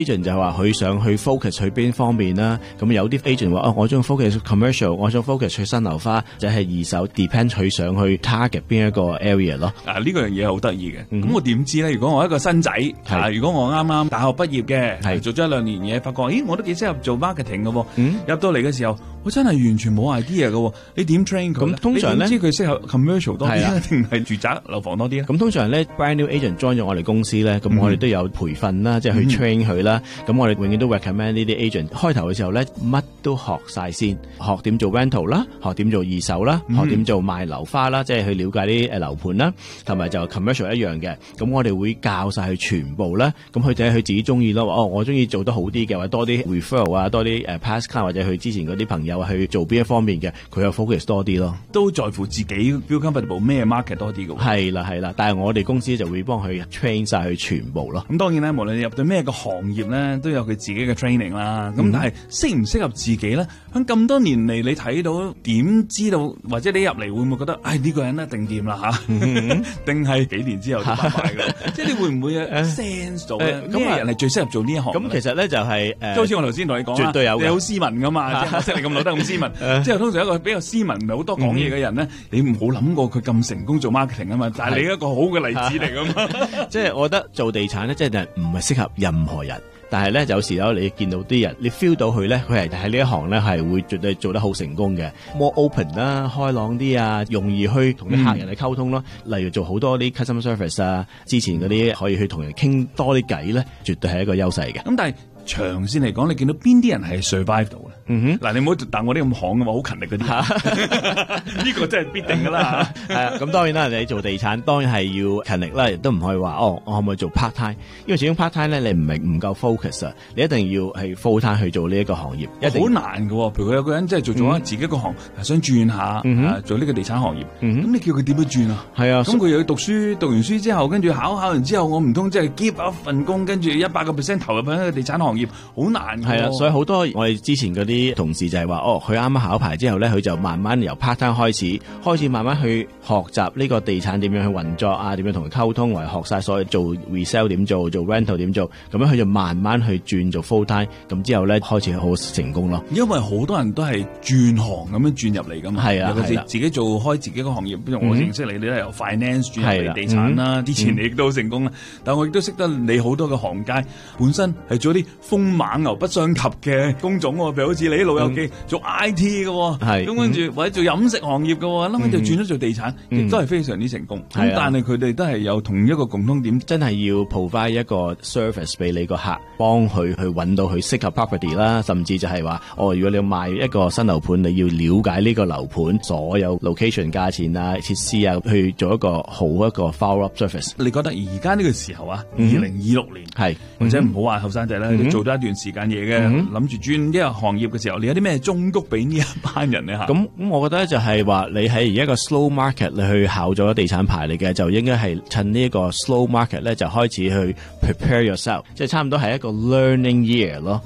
agent 就話佢想去 focus 去邊方面啦，咁有啲 agent 話我想 focus commercial， 我想 focus 去新樓花，或者係二手 depend 佢想去 target 邊一個 area 咯。 呢個樣嘢好得意嘅，咁我點知咧？如果我一個新仔，如果我啱啱大學畢業嘅，做咗1-2年嘢，發覺咦我都幾適合做 marketing 嘅喎，入到嚟嘅時候我真係完全冇 idea 嘅喎，你點 train 佢？咁通常咧，你點知佢適合 commercial 多啲定係住宅樓房多啲咧？ 咁通常咧 brand new agent join 咗我哋公司咧，咁我哋都有培訓啦，即係去 train 佢啦。咁我哋永遠都 recommend 呢啲 agent 開頭嘅時候咧，乜都學晒先，學點做 rental 啦，學點做二手啦，學點做賣樓花啦，即係去了解啲樓盤啦，同埋就 commercial 一樣嘅。咁我哋會教晒佢全部啦。咁佢哋佢自己中意咯。我中意做得好啲嘅，或者多啲 referral 啊，多啲pass card 或者佢之前嗰啲朋友去做邊一方面嘅，佢有 focus 多啲咯。 都在乎自己 feel comfortable 咩 market 多啲嘅。 係啦，但係我哋公司就會幫佢 train 晒佢全部咯。 咁當然咧，無論你入到咩個行業咧，都有佢自己嘅 training 啦。咁但係適唔適合自己咧？喺咁多年嚟，你睇到點知道？或者你入嚟會唔會覺得，呢個人一定掂啦嚇？定係幾年之後就拜拜㗎？即係你會唔會 sense 到咧？咩人係最適合做呢一行？ 咁其實咧就係即好似我頭先同你講絕對有嘅， 你好斯文噶嘛，即係我識你咁耐得咁斯文。即係通常一個比較斯文唔係好多講嘢嘅人咧，你唔好諗過佢咁成功做 marketing 啊嘛。但係你一個好嘅例子嚟噶嘛。 即係我覺得做地產咧，即係唔係適合任何人。但係咧，有時候你見到啲人，你 feel 到佢咧，佢係喺呢一行咧係會絕對做得好成功嘅 ，more open 啦，開朗啲啊，容易去同啲客人去溝通咯。例如做好多啲 customer service 啊，之前嗰啲可以去同人傾多啲偈咧，絕對係一個優勢嘅。 咁但係長線嚟講，你見到邊啲人係 survive 到咧？嗱，你唔好答我啲咁行嘅話，好勤力嗰啲，呢個真係必定噶啦。 咁當然啦，你做地產當然係要勤力啦，亦都唔可以話我可唔可以做 part time？ 因為始終 part time 咧，你唔夠 focus 啊，你一定要係 full time 去做呢一個行業，好難㗎喎。譬如佢有個人即係做咗自己個行，想轉下做呢個地產行業，咁你叫佢點樣轉啊？ 係啊， 咁佢又要讀書，讀完書之後，跟住考完之後，我唔通即係 give 一份工，跟住100% 投入喺個地產行業，好難㗎。 係啊，所以好多我哋之前嗰啲同事就係話，佢啱啱考牌之後咧，佢就慢慢由 part time 開始慢慢去學習呢個地產點樣去運作啊，點樣同佢溝通，或者學晒所有做 resell 點做 rental 點做，咁樣佢就慢慢去轉做 full time， 咁之後咧開始好成功咯。 因為好多人都係轉行咁樣轉入嚟噶嘛， 係啊， 尤其是自己做開自己個行業，比如我認識你都係由 finance 轉入嚟地產啦，之前你亦都好成功啦，但我亦都識得你好多嘅行街本身係做啲風馬牛不相及嘅工種喎，譬如好似你啲老友記做 IT 嘅喎，咁跟住或者做飲食行業嘅喎，諗起就轉咗做地產，亦都係非常之成功。咁但係佢哋都係有同一個共通點， 真係要 provide 一個 service 俾你個客，幫佢去揾到佢適合 property 啦，甚至就係話，如果你要賣一個新樓盤，你要了解呢個樓盤所有 location、價錢啊、設施啊，去做一個好一個 follow up service。 你覺得而家呢個時候啊，2026年係或者唔好話後生仔啦，你做咗一段時間嘢嘅，諗住轉呢個行業嘅時候，你有啲咩忠告俾呢一班人咧嚇？ 咁我覺得就係話你喺而家個 slow market 你去考咗地產牌嚟嘅，就應該係趁呢一個 slow market 咧就開始去 prepare yourself， 即係差唔多係一個 learning year 咯。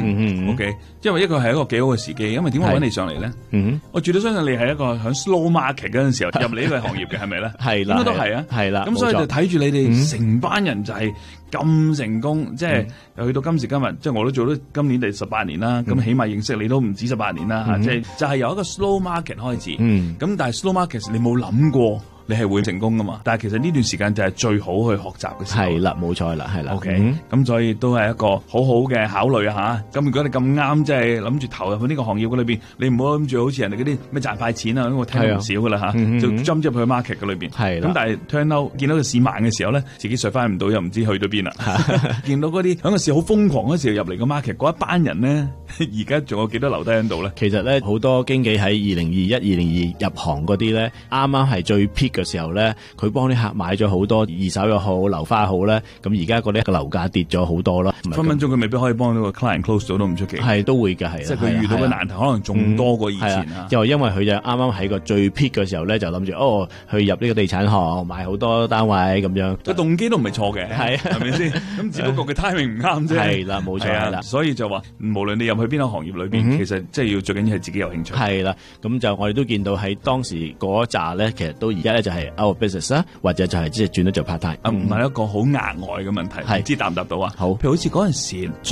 OK， 因為一個係一個幾好嘅時機，因為點解揾你上嚟咧？我絕對相信你係一個喺 slow market 嗰陣時候入嚟呢個行業嘅，係咪咧？ 係啦， 應該都係啊， 係啦。 咁所以就睇住你哋成班人就係咁成功，即係又去到今時今日，即係我都做咗今年第18年啦，咁起碼認識你都唔止18年啦嚇，即係就係由一個 slow market 開始，咁但係 slow market 你冇諗過你係會成功噶嘛？但係其實呢段時間就係最好去學習嘅時候。係啦，冇錯啦，係啦。OK，咁所以都係一個好好嘅考慮啊嚇。咁如果你咁啱，即係諗住投入去呢個行業嘅裏邊，你唔好諗住好似人哋嗰啲咩賺快錢啊，因為我聽到唔少噶啦嚇，就 jump 入去 market 嘅裏邊。係啦。咁但係 turn out 見到個市慢嘅時候咧，自己 survive 唔到，又唔知去到邊啦。見到嗰啲喺個市好瘋狂嗰時候入嚟個 market 嗰一班人咧，而家仲有幾多留低喺度咧？其實咧好多經紀喺2021、2022入行嗰啲咧，啱啱係最 peak 嘅時候咧，佢幫啲客買咗好多二手又好樓花好咧，咁而家嗰啲個樓價跌咗好多啦。分分鐘佢未必可以幫到個 client close 到都唔出奇。係都會嘅，係。即係佢遇到嘅難題可能仲多過以前啊。因為佢就啱啱喺個最 peak 嘅時候咧，就諗住去入呢個地產行買好多單位咁樣。個動機都唔係錯嘅，係咪先？咁只不過佢 timing 唔啱啫。係啦，冇錯啦。所以就話無論你入去邊個行業裏邊，其實即係要最緊要係自己有興趣。係啦，咁就我哋都見到喺當時嗰一紮咧，其實都而家咧就係 out of business 啦，或者就係即係轉咗做 part time。 唔係一個好額外嘅問題， 係唔知答唔答到啊？ 好譬如好似嗰陣時